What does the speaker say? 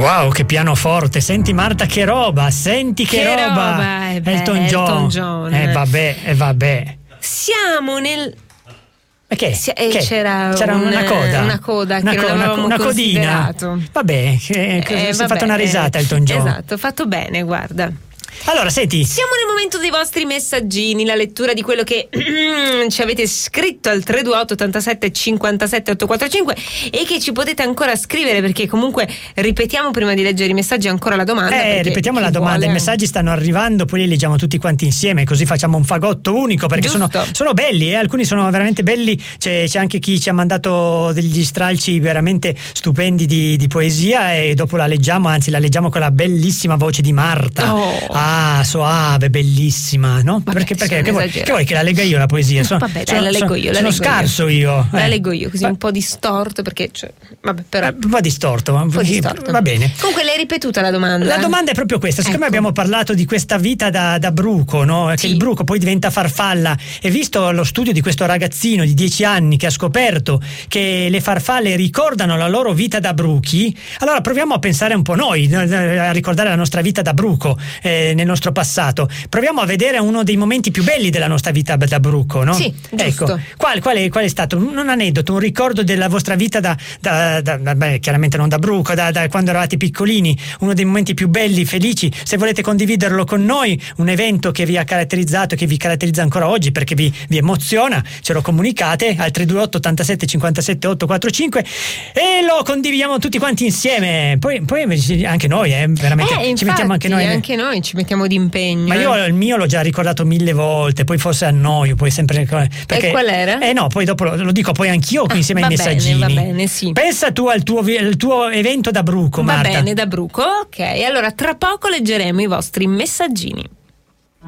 Wow, che pianoforte, senti Marta che roba, senti che roba. Elton John. Vabbè. Siamo nel... Che? C'era una coda. Una coda che non avevamo una codina. considerato. Vabbè, si è fatto una risata Elton John. Esatto, fatto bene, guarda. Allora, senti. Siamo nel momento dei vostri messaggini, la lettura di quello che ci avete scritto al 328 87 57 845 e che ci potete ancora scrivere, perché comunque ripetiamo prima di leggere i messaggi ancora la domanda. Ripetiamo la domanda, i messaggi stanno arrivando, poi li leggiamo tutti quanti insieme, così facciamo un fagotto unico, perché sono belli, alcuni sono veramente belli. C'è anche chi ci ha mandato degli stralci veramente stupendi di poesia, e dopo la leggiamo con la bellissima voce di Marta. Soave, bellissima, no? Perché che vuoi che la legga io la poesia? La leggo io. Sono scarso io. La leggo io, così un po' distorto, perché però un po' distorto. Va bene. Comunque l'hai ripetuta la domanda? La domanda è proprio questa. Siccome abbiamo parlato di questa vita da bruco, no? Che il bruco poi diventa farfalla, e visto lo studio di questo ragazzino di 10 anni che ha scoperto che le farfalle ricordano la loro vita da bruchi, allora proviamo a pensare un po' noi, a ricordare la nostra vita da bruco nel nostro passato. Proviamo a vedere uno dei momenti più belli della nostra vita da bruco, no? Sì, giusto. Ecco, qual è stato un aneddoto, un ricordo della vostra vita chiaramente non da bruco, da quando eravate piccolini, uno dei momenti più belli, felici? Se volete condividerlo con noi, un evento che vi ha caratterizzato, che vi caratterizza ancora oggi perché vi emoziona, ce lo comunicate al 328 87 57 845 e lo condividiamo tutti quanti insieme. Poi anche noi, veramente ci mettiamo anche noi ci mettiamo d'impegno. Ma io il mio l'ho già ricordato 1000 volte, poi forse annoio, poi sempre perché, e qual era? No, poi dopo lo dico poi anch'io insieme ai messaggini. Va bene, sì. Pensa tu al tuo evento da bruco, Marta. Va bene, da bruco, ok. Allora tra poco leggeremo i vostri messaggini.